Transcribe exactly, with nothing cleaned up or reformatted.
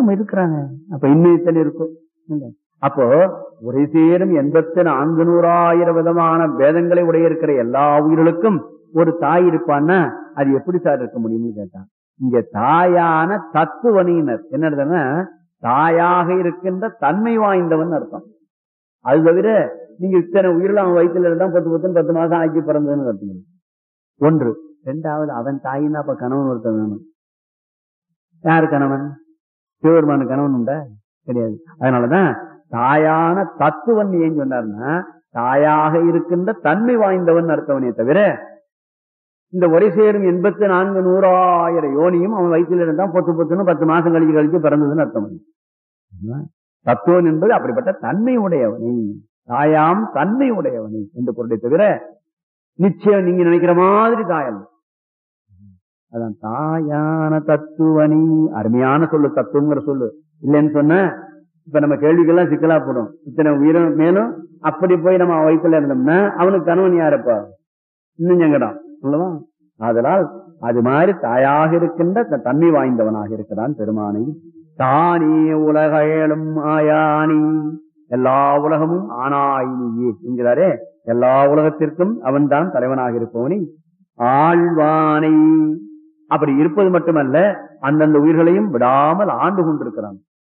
நம்ம இருக்கிறாங்க. அப்ப இன்னும் இத்தனை இருக்கும். அப்போ ஒரு சேரும் எண்பத்தி நான்கு நூறாயிரம் விதமான வேதங்களை உடைய இருக்கிற எல்லா உயிர்களுக்கும் ஒரு தாய் இருப்பான்னா அது எப்படி சார் இருக்க முடியும்னு கேட்டான். இங்க தாயான தத்துவனியினர் என்ன அர்த்தம்னா தாயாக இருக்கின்ற தன்மை வாய்ந்தவன் அர்த்தம். அது தவிர நீங்க இத்தனை உயிரில் அவன் வயிற்றுல இருந்தா பத்து பத்து பத்து மாசம் ஆக்கி பிறந்ததுன்னு அர்த்தம் ஒன்று. ரெண்டாவது அவன் தாயின்னா அப்ப கணவன் ஒருத்தன் வேணும். யாரு கணவன்? சிவபெருமான கணவன் உண்டா? கிடையாது. அதனாலதான் தாயான தத்துவன் ஏன் சொன்னார்னா தாயாக இருக்கின்ற தன்மை வாய்ந்தவன் அர்த்தவனே தவிர இந்த ஒரே சேரும் எண்பத்தி நான்கு நூறாயிரம் யோனியும் அவன் வயிற்றில் இருந்தா பத்து பத்துன்னு பத்து மாசம் கழிச்சு கழிச்சு பிறந்ததுன்னு அர்த்தம். தத்துவன் என்பது அப்படிப்பட்ட தன்மை உடையவனே, தாயாம் தன்மை உடையவனே என்று பொருளை தவிர நிச்சயம் நீங்க நினைக்கிற மாதிரி தாயல்ல. அதான் தாயான தத்துவனி. அருமையான சொல்லு தத்துவங்கிற சொல்லு. இல்லைன்னு சொன்ன இப்ப நம்ம கேள்விக்கெல்லாம் சிக்கலா போடும். இத்தனை உயிரும் மேலும் அப்படி போய் நம்ம வயிற்றுல இருந்தோம்னா அவனுக்கு கணவன் யாருப்பா? இன்னும் எங்கடான் சொல்லவா? அதனால் அது மாதிரி தாயாக இருக்கின்ற தன்மை வாய்ந்தவனாக இருக்கிறான் பெருமானை. தானே உலகேளும் ஆயானி, எல்லா உலகமும் ஆனாயினியே என்கிறாரே, எல்லா உலகத்திற்கும் அவன் தான் தலைவனாக இருப்பவனி. ஆழ்வானை அப்படி இருப்பது மட்டுமல்ல அந்தந்த உயிர்களையும் விடாமல் ஆண்டு கொண்டிருக்கிறான்.